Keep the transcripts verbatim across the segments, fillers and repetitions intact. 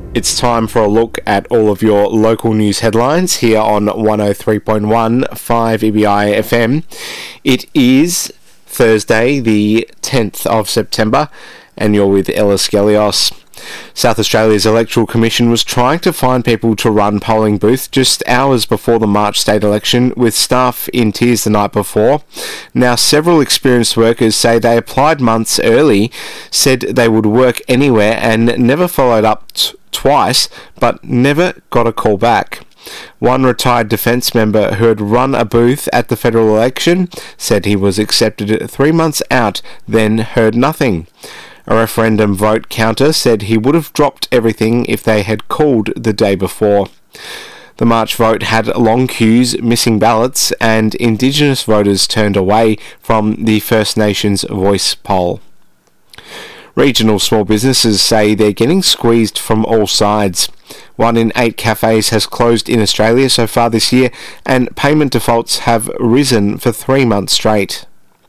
It's time for a look at all of your local news headlines here on one oh three point one five E B I F M. It is Thursday, the tenth of September, and you're with Ella Skelios. South Australia's Electoral Commission was trying to find people to run polling booths just hours before the March state election, with staff in tears the night before. Now, several experienced workers say they applied months early, said they would work anywhere, and never followed up t- twice, but never got a call back. One retired defence member who had run a booth at the federal election said he was accepted three months out, then heard nothing. A referendum vote counter said he would have dropped everything if they had called the day before. The March vote had long queues, missing ballots, and Indigenous voters turned away from the First Nations voice poll. Regional small businesses say they're getting squeezed from all sides. One in eight cafes has closed in Australia so far this year, and payment defaults have risen for three months straight.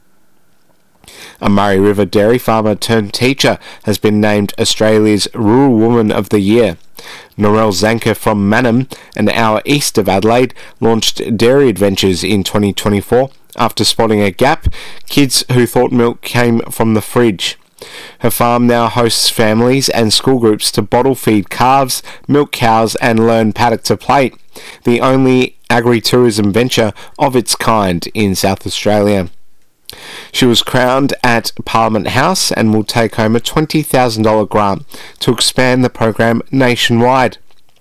A Murray River dairy farmer turned teacher has been named Australia's Rural Woman of the Year. Norelle Zanker from Mannum, an hour east of Adelaide, launched Dairy Adventures in twenty twenty-four after spotting a gap: kids who thought milk came from the fridge. Her farm now hosts families and school groups to bottle feed calves, milk cows, and learn paddock to plate, the only agri-tourism venture of its kind in South Australia. She was crowned at Parliament House and will take home a twenty thousand dollars grant to expand the program nationwide.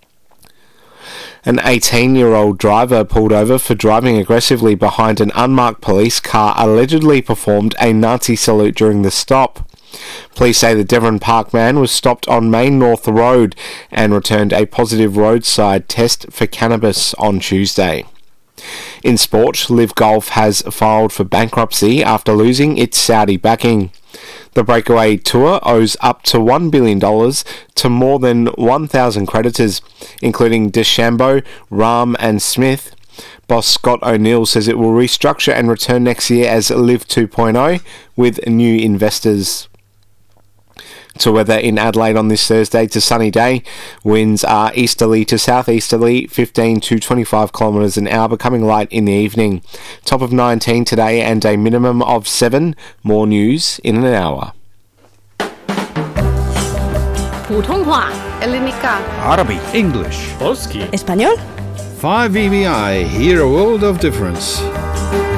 An eighteen-year-old driver pulled over for driving aggressively behind an unmarked police car allegedly performed a Nazi salute during the stop. Police say the Devon Park man was stopped on Main North Road and returned a positive roadside test for cannabis on Tuesday. In sport, Live Golf has filed for bankruptcy after losing its Saudi backing. The Breakaway Tour owes up to one billion dollars to more than one thousand creditors, including DeChambeau, Rahm and Smith. Boss Scott O'Neill says it will restructure and return next year as Live two point oh with new investors. To weather in Adelaide on this Thursday, to sunny day. Winds are easterly to southeasterly, fifteen to twenty-five kilometres an hour, becoming light in the evening. Top of nineteen today and a minimum of seven. More news in an hour. 普通话 Ellenica Arabic English Polski Español five E B I, hear a world of difference.